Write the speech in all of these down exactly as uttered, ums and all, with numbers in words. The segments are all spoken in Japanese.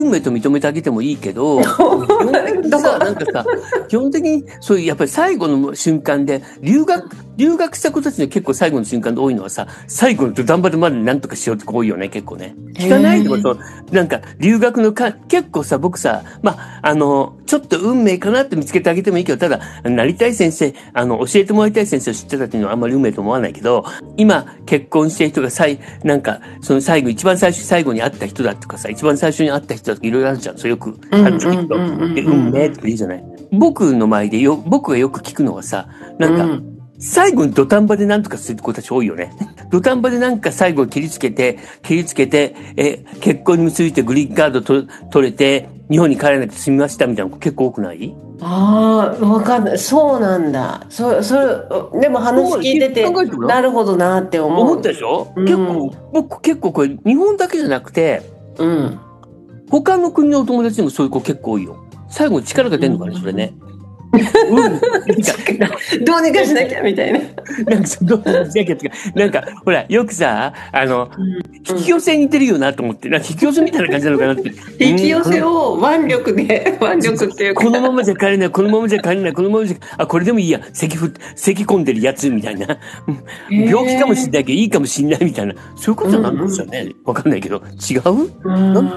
運命と認めてあげてもいいけど、基本的にさ、なんかさ、基本的に、そういう、やっぱり最後の瞬間で、留学、留学した子たちの結構最後の瞬間で多いのはさ、最後の土壇場でまで何とかしようって子多いよね、結構ね。聞かないでもそう、なんか、留学のか、結構さ、僕さ、まあ、あの、ちょっと運命かなって見つけてあげてもいいけど、ただ、なりたい先生、あの、教えてもらいたい先生を知ってたっていうのはあんまり運命と思わないけど、今、結婚してる人が最、なんか、その最後、一番最初、最後に会った人だとかさ、一番最初に会った人だとかいろいろあるじゃん。そうよく、ある人。で、運命って言うじゃない。僕の前でよ、僕がよく聞くのはさ、なんか、うん最後に土壇場で何とかする子たち多いよね。土壇場でなんか最後切りつけて、切りつけて、え、結婚に結びてグリーンカードと取れて、日本に帰らなくて済みましたみたいな子結構多くない？ ああ、わかんない。そうなんだ。そ、それ、でも話聞いてて、なるほどなって思う。 思ったでしょ？うん、結構、僕結構これ日本だけじゃなくて、うん。他の国のお友達にもそういう子結構多いよ。最後に力が出るのかね、それね。うん、 どうにかしなきゃみたいな。 なんか、どうにかしなきゃってか、なんか、ほら、よくさ、あの、うん、引き寄せに似てるよなと思って、なんか引き寄せみたいな感じなのかなって。 引き寄せを腕力で、腕力っていうか。 このままじゃ帰れない、このままじゃ帰れない、このままじゃ、あ、これでもいいや、咳ふ、咳込んでるやつみたいな。病気かもしれないけど、いいかもしれないみたいな。そういうことなんですよね。わ、うん、かんないけど。違う、うん、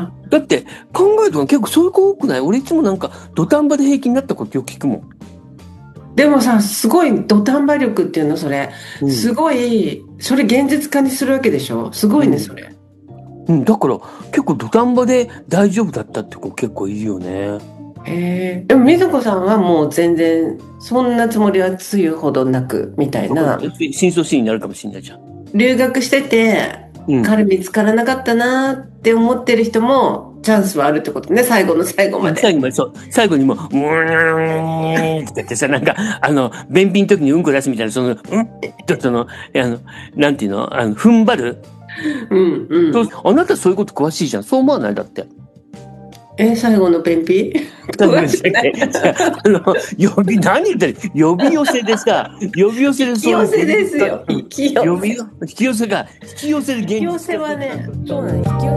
だって、考えると結構そういう子多くない？俺いつもなんか、土壇場で平気になったことよく聞くもん。 でもさ、すごい土壇場力っていうの、それ。うん、すごい、それ現実化にするわけでしょ？すごいね、それ。 うん、だから結構土壇場で大丈夫だったって子結構いるよね。 へえ。でも、みずこさんはもう全然、そんなつもりはつゆほどなく、みたいな。 深層心理になるかもしれないじゃん。 留学してて、うん、彼見つからなかったなって思ってる人も、チャンスはあるってことね、最後の最後まで。 最後まで、そう。最後にもう、うーんって言ってさ、なんか、あの、便秘の時にうんこ出すみたいな、その、うんちょっとの、あの、なんていうのあの、踏ん張るうんうん。あなたそういうこと詳しいじゃん。そう思わないだって。 え、最後の便秘詳しいあの、呼び、何言ったら、呼び寄せでさ、呼び寄せでそう。 引き寄せですよ。引き寄せ。 引き寄せが、引き寄せで現実。 引き寄せはね、そうなんです。